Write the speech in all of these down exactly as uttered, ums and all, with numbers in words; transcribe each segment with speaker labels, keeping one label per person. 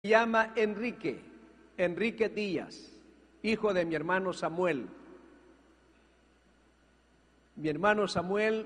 Speaker 1: Se llama Enrique, Enrique Díaz, hijo de mi hermano Samuel. Mi hermano Samuel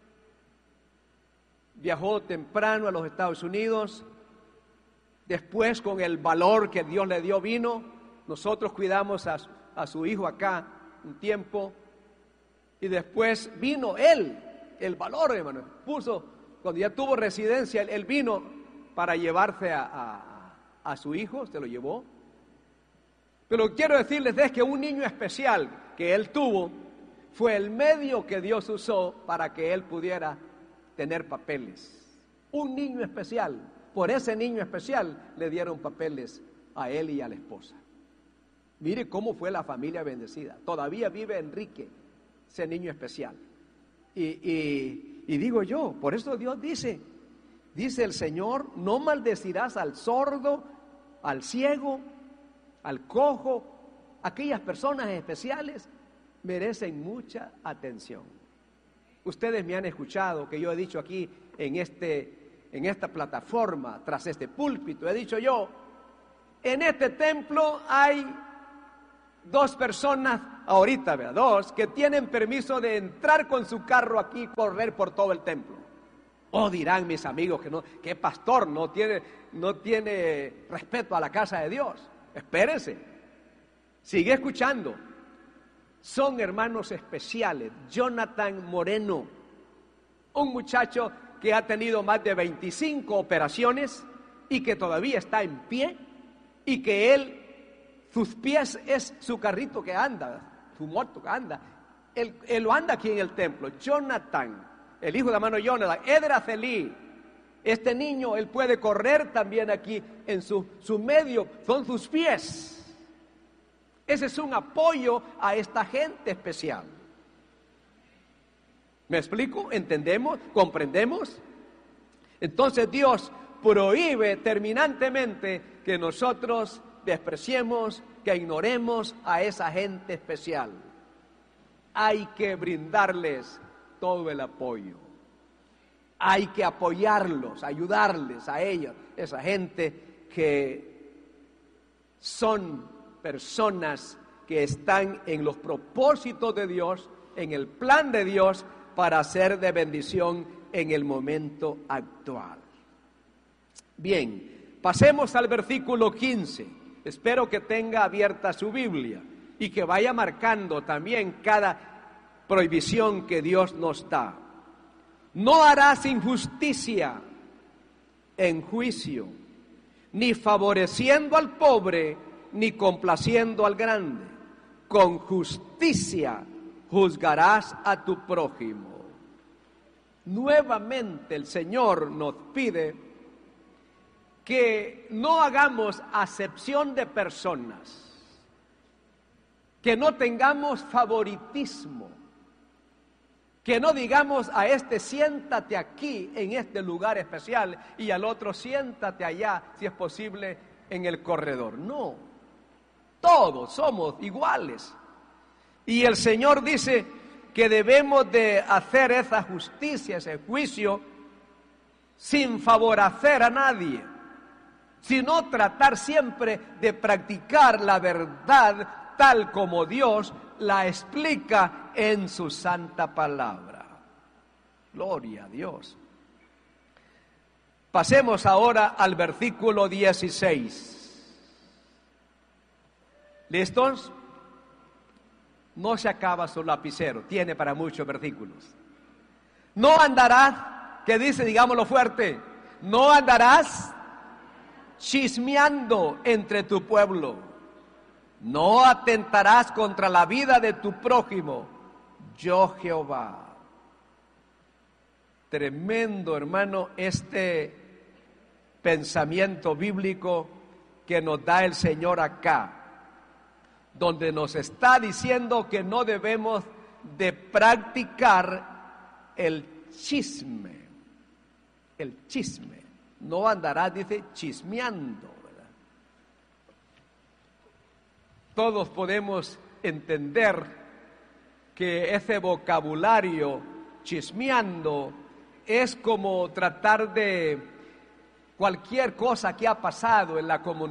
Speaker 1: viajó temprano a los Estados Unidos. Después, con el valor que Dios le dio, vino. Nosotros cuidamos a, a su hijo acá un tiempo. Y después vino él, el valor, hermano. Puso, cuando ya tuvo residencia, él, él vino para llevarse a, a, a su hijo, se lo llevó. Pero quiero decirles es que un niño especial que él tuvo fue el medio que Dios usó para que él pudiera tener papeles. Un niño especial. Por ese niño especial le dieron papeles a él y a la esposa. Mire cómo fue la familia bendecida. Todavía vive Enrique, ese niño especial. Y, y, y digo yo, por eso Dios dice, dice el Señor, no maldecirás al sordo, al ciego, al cojo. Aquellas personas especiales merecen mucha atención. Ustedes me han escuchado que yo he dicho aquí en este en esta plataforma, tras este púlpito, he dicho yo, en este templo hay dos personas, ahorita, ¿verdad? Dos, que tienen permiso de entrar con su carro aquí y correr por todo el templo. Oh, dirán mis amigos que no, que pastor no tiene, no tiene respeto a la casa de Dios. Espérense, sigue escuchando. Son hermanos especiales. Jonathan Moreno, un muchacho que ha tenido más de veinticinco operaciones y que todavía está en pie, y que él, sus pies es su carrito que anda, su moto que anda, él, él lo anda aquí en el templo. Jonathan, el hijo de hermano Jonathan, Edracelí, este niño, él puede correr también aquí en su, su medio, son sus pies. Ese es un apoyo a esta gente especial. ¿Me explico? ¿Entendemos? ¿Comprendemos? Entonces Dios prohíbe terminantemente que nosotros despreciemos, que ignoremos a esa gente especial. Hay que brindarles todo el apoyo. Hay que apoyarlos, ayudarles a ellos, esa gente que son personas que están en los propósitos de Dios, en el plan de Dios, para ser de bendición en el momento actual. Bien, pasemos al versículo quince. Espero que tenga abierta su Biblia y que vaya marcando también cada prohibición que Dios nos da. No harás injusticia en juicio, ni favoreciendo al pobre, ni complaciendo al grande. Con justicia juzgarás a tu prójimo. Nuevamente el Señor nos pide que no hagamos acepción de personas, que no tengamos favoritismo, que no digamos a este siéntate aquí en este lugar especial y al otro siéntate allá, si es posible, en el corredor. No, todos somos iguales. Y el Señor dice que debemos de hacer esa justicia, ese juicio, sin favorecer a nadie, sino tratar siempre de practicar la verdad tal como Dios la explica en su santa palabra. Gloria a Dios. Pasemos ahora al versículo dieciséis. ¿Listos? No se acaba su lapicero, tiene para muchos versículos. No andarás, que dice, digámoslo fuerte, no andarás chismeando entre tu pueblo, no atentarás contra la vida de tu prójimo, yo Jehová. Tremendo, hermano, este pensamiento bíblico que nos da el Señor acá, donde nos está diciendo que no debemos de practicar el chisme, el chisme. No andarás, dice, chismeando, ¿verdad? Todos podemos entender que ese vocabulario, chismeando, es como tratar de cualquier cosa que ha pasado en la comunidad.